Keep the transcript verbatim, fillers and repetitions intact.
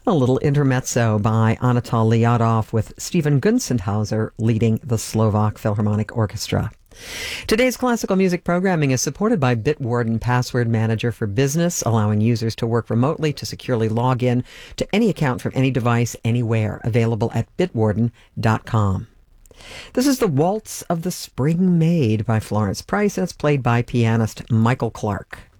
A little intermezzo by Anatol Liadov with Stephen Gunzenhauser leading the Slovak Philharmonic Orchestra. Today's classical music programming is supported by Bitwarden Password Manager for Business, allowing users to work remotely to securely log in to any account from any device, anywhere. Available at bitwarden dot com. This is the Waltz of the Spring Maid by Florence Price, and it's played by pianist Michael Clark.